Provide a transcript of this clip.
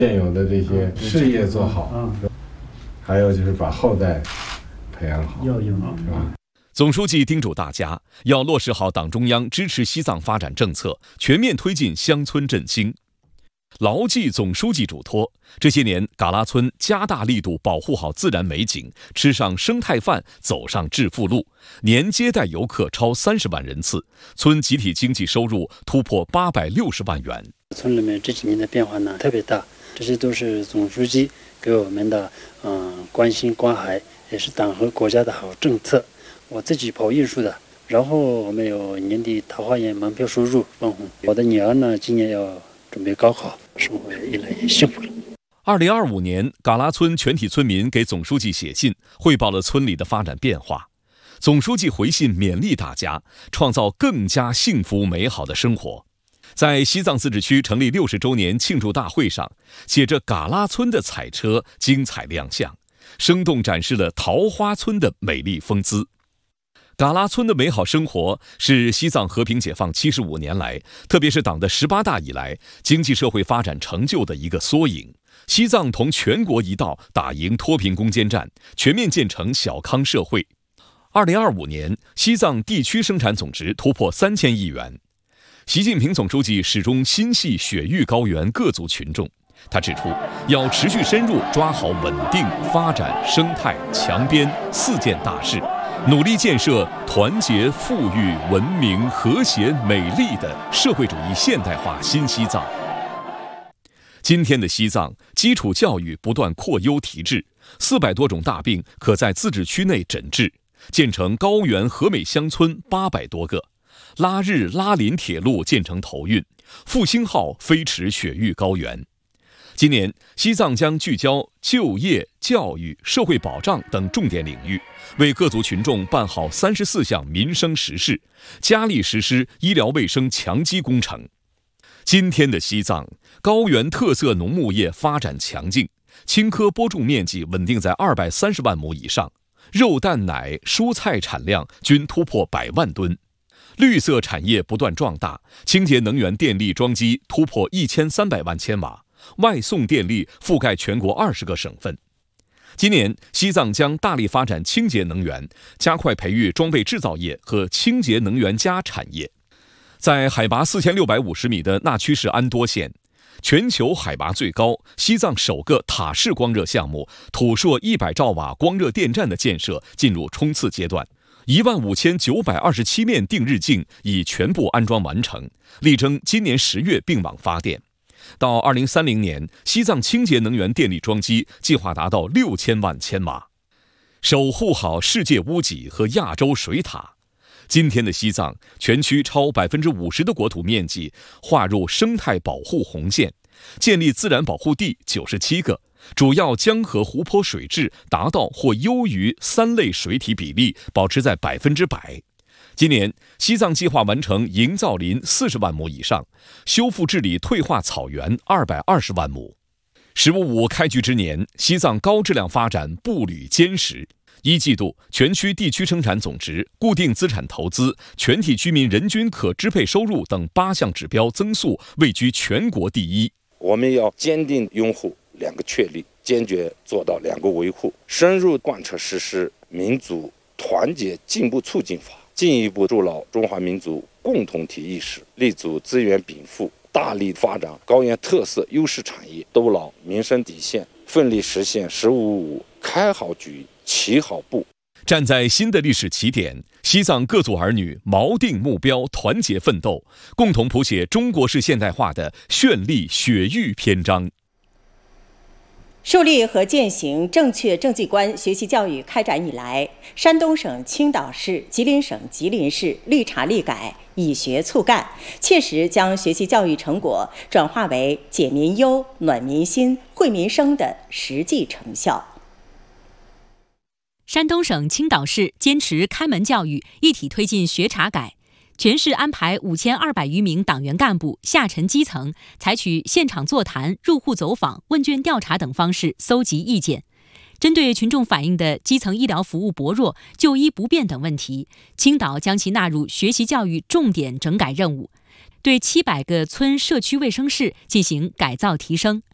现有的这些事业做好，还有就是把后代培养好，是吧？ 总书记叮嘱大家要落实好党中央支持西藏发展政策，全面推进乡村振兴。牢记总书记嘱托，这些年嘎拉村加大力度保护好自然美景，吃上生态饭，走上致富路，年接待游客超30万人次，村集体经济收入突破860万元。 村里面这几年的变化呢特别大，这些都是总书记给我们的关心关怀，也是党和国家的好政策。我自己跑艺术的，然后我们有年底桃花源门票收入分红。我的女儿呢今年要准备高考，生活越来越幸福了。 2025年，嘎拉村全体村民给总书记写信，汇报了村里的发展变化。总书记回信勉励大家，创造更加幸福美好的生活。在西藏自治区成立60周年庆祝大会上，写着嘎拉村的彩车精彩亮相，生动展示了桃花村的美丽风姿。嘎拉村的美好生活是西藏和平解放75年来，特别是党的18大以来经济社会发展成就的一个缩影。西藏同全国一道打赢脱贫攻坚战，全面建成小康社会。2025年，西藏地区生产总值突破3000亿元。习近平总书记始终心系雪域高原各族群众，他指出，要持续深入抓好稳定、发展、生态、强边4件大事，努力建设团结、富裕、文明、和谐、美丽的社会主义现代化新西藏。今天的西藏，基础教育不断扩优提质，400多种大病可在自治区内诊治，建成高原和美乡村800多个，拉日拉林铁路建成投运，复兴号飞驰雪域高原。今年，西藏将聚焦就业、教育、社会保障等重点领域，为各族群众办好34项民生实事，加力实施医疗卫生强基工程。今天的西藏，高原特色农牧业发展强劲，青稞播种面积稳定在230万亩以上，肉蛋奶蔬菜产量均突破100万吨。绿色产业不断壮大，清洁能源电力装机突破1300万千瓦，外送电力覆盖全国20个省份。今年，西藏将大力发展清洁能源，加快培育装备制造业和清洁能源加产业。在海拔4650米的那曲市安多县，全球海拔最高、西藏首个塔式光热项目土硕100兆瓦光热电站的建设进入冲刺阶段，15927面定日镜已全部安装完成，力争今年10月并网发电。到2030年，西藏清洁能源电力装机计划达到6000万千瓦，守护好世界屋脊和亚洲水塔。今天的西藏，全区超50%的国土面积划入生态保护红线，建立自然保护地97个，主要江河湖泊水质达到或优于3类水体比例，保持在100%。今年，西藏计划完成营造林40万亩以上，修复治理退化草原220万亩。“15+5”开局之年，西藏高质量发展步履坚实。1季度，全区地区生产总值、固定资产投资、全体居民人均可支配收入等8项指标增速位居全国第一。 我们要坚定拥护2个确立，坚决做到2个维护，深入贯彻实施民族团结进步促进法，进一步筑牢中华民族共同体意识，立足资源禀赋，大力发展高原特色优势产业，兜牢民生底线，奋力实现“15+5”，开好局，起好步。 站在新的历史起点，西藏各族儿女锚定目标，团结奋斗，共同谱写中国式现代化的绚丽雪域篇章。 树立和践行正确政绩观学习教育开展以来，山东省青岛市、吉林省吉林市绿茶立改，以学促干，切实将学习教育成果转化为解民忧、暖民心、惠民生的实际成效。 山东省青岛市坚持开门教育，一体推进学茶改。全市安排5200余名党员干部下沉基层，采取现场座谈、入户走访、问卷调查等方式搜集意见。针对群众反映的基层医疗服务薄弱、就医不便等问题，青岛将其纳入学习教育重点整改任务，对700个村社区卫生室进行改造提升。